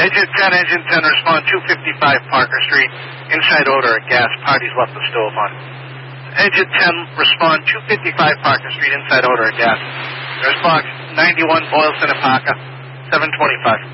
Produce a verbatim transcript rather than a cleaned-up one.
Engine ten, Engine ten, respond two fifty-five Parker Street. Inside odor of gas. Party's left the stove on. Engine ten, respond two fifty-five Parker Street. Inside odor of gas. There's box ninety-one Boylston and Parker. seven twenty-five.